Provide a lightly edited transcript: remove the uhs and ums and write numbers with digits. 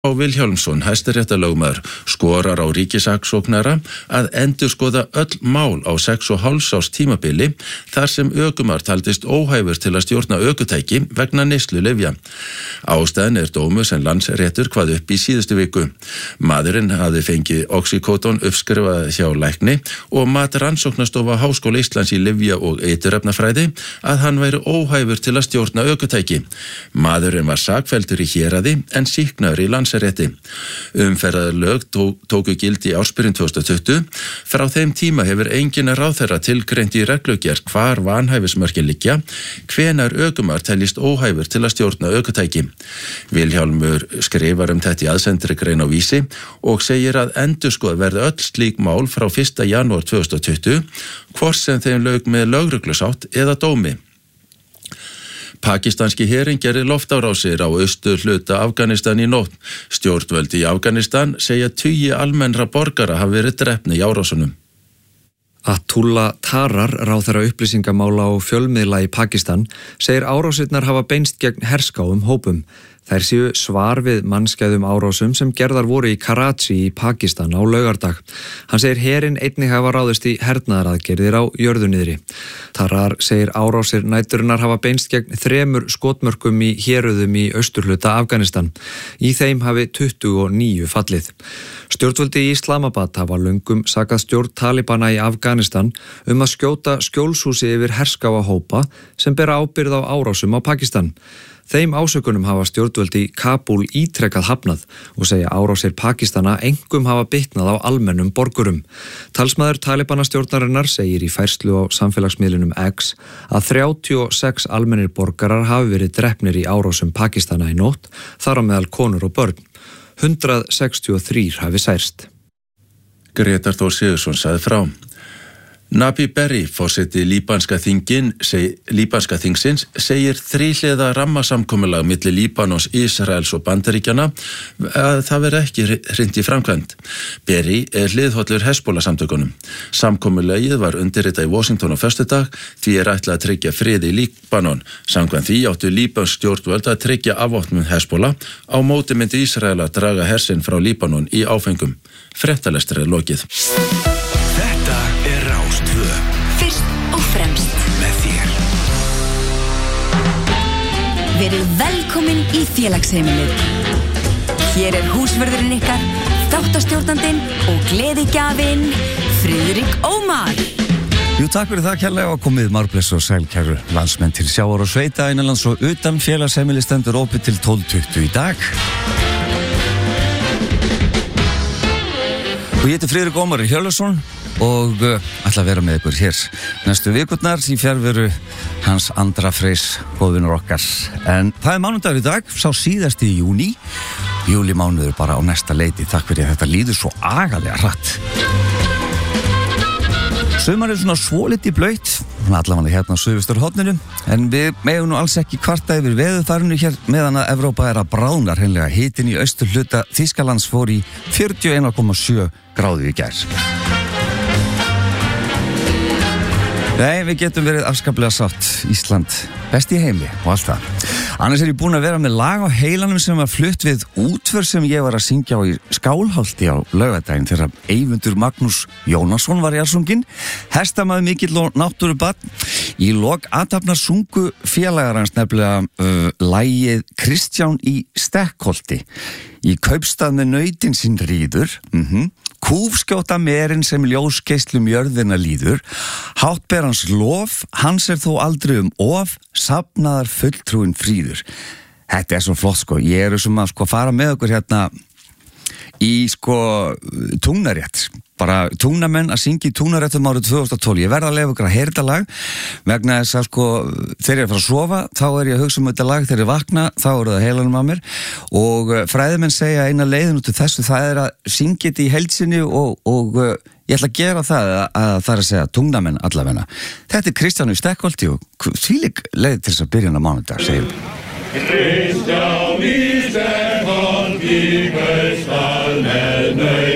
Vilhjálmsson, hæstaréttarlögmaður, skorar á ríkissaksóknara að endurskoða öll mál á 6,5 árs tímabili þar sem ökumar taldist óhæfur til að stjórna ökutæki vegna neyslu lyfja. Ástæðan dómur sem Landsréttur kvað upp í síðustu viku. Maðurinn hafði fengið oxykótón uppskrifað hjá lækni og mat rannsóknastofa Háskóla Íslands í lyfja- og eiturefnafræði að hann væri óhæfur til að stjórna ökutæki. Maðurinn var sakfelldur í héraði en sýknaður í Landsrétti. Umferðarlög tóku gildi í ársbyrjun 2020. Frá þeim tíma hefur enginn ráðherra tilgreint í reglugerð hvar vanhæfismörkin liggja, hvenær ökumar teljist óhæfur til að stjórna ökutæki. Vilhjálmur skrifar þetta í aðsendri grein á Vísi og segir að endurskoða verði öll slík mál frá 1. janúar 2020, hvort sem þeim lauk með lögreglusátt eða dómi. Pakistanski herinn gerði loftárásir á austurhluta Afganistan í nótt. Stjórnvöld í Afganistan segja tugi almennra borgara hafi verið drepnir í árásunum. Atullah Tarar, ráðherra upplýsingamála og fjölmiðla í Pakistan, segir árásirnar hafa beinst gegn herskáum hópum. Þær séu svar við mannskæðum árásum sem gerðar voru í Karachi í Pakistan á laugardag. Hann segir herinn einnig hafa ráðist í hernaðaraðgerðir á jörðuniðri. Tarar segir árásir næturinnar hafa beinst gegn 3 skotmörkum í héröðum í austurhluta Afganistan. Í þeim hafi 29 fallið. Stjórnvöldi í Islamabad hafa löngum sakað stjórn Talibana í Afganistan að skjóta skjólshúsi yfir herskáa hópa sem bera ábyrgð á árásum á Pakistan. Þeim ásökunum hafa stjórnvöld í Kabúl ítrekað hafnað og segja árásir Pakistana engum hafa bitnað á almennum borgurum. Talsmaður Talibana stjórnarinnar segir í færslu á samfélagsmiðlunum X að 36 almennir borgarar hafi verið drepnir í árásum Pakistana í nótt, þar á meðal konur og börn. 163 hafi særst. Grétar Þór Sigurðsson sagði frá. Nabi Berri, forseti líbanska þingsins, segir þríhliða rammasamkomulag milli Líbanons, Ísraels og Bandaríkjanna að það veri ekki hrint í framkvæmd. Berri hliðhollur Hezbollah samtökunum. Samkomulagið var undirritað í Washington á föstudag, því ætlað að tryggja frið í Líbanon. Samkvæmt því áttu líbansk stjórnvöld að tryggja afvopnun Hezbollah, á móti myndi Ísrael að draga hersinn frá Líbanon í áfengum. Fréttalestri lokið. Fyrst og fremst með þér. Verið velkomin í félagsheimilið. Hér húsvörðurinn ykkar, þáttastjórnandinn og gleðigjafinn Friðrik Ómar. Jú, takk fyrir það kærlega og komið margbless og sæl kæru landsmenn til sjávar og sveita innanlands og utan. Félagsheimilið stendur opið til 12:20 í dag. Og ég heiti Friðrik Ómar Hjörleifsson og ætla að vera með ykkur hér næstu vikurnar í fjarveru Hans Andra Freys, góðvinur okkar. En það mánudagur í dag, sá síðasti í júní. Júlímánuður bara á næsta leiti. Takk fyrir að þetta líður svo agalega hratt. Sumar svona svolítið blautt, allavega hérna á suðvesturhorninu, en við megum nú alls ekki kvarta yfir veðurfarinu hér meðan að Evrópa að bráðna hreinlega. Hitinn í austurhluta Þýskalands fór í 41,7 gráðu í gær. Nei, við getum verið afskaplega sátt. Ísland, best í heimi og allt það. Annars ég búin að vera með lag á heilanum sem var flutt við útför sem ég var að syngja á í Skálholti á laugardaginn þegar Eyvindur Magnús Jónasson var jarðsunginn. Hestamaður mikill og náttúrubarn. Í lok athafnar sungu félagar hans nefnilega lagið Kristján í Stekkholti. Í kaupstað með nautin sín ríður, kúfskjóta merin sem ljósgeislum jörðina líður, hátt ber hans lof, hans þó aldrei of, safnaðar fulltrúin fríður. Þetta svo flott sko, ég sem að fara með okkur hérna í tungnarétt, bara tungnamenn að syngja í tungnaréttum árið 2012. Ég verð að leyfa ykkur að heyra þetta lag vegna þess að þegar ég er að fara að sofa þá ég að hugsa þetta lag, þegar ég vakna þá það heilanum á mér og fræðimenn segja eina leiðin út af þessu, það að syngja þetta í heilsinni og ég ætla að gera það að segja tungnamenn allavegna. Þetta Kristján í Stekkholti og þvílík leið til þess að byrja á mánudag, segir Kristján í Stekkholti, kaupstað með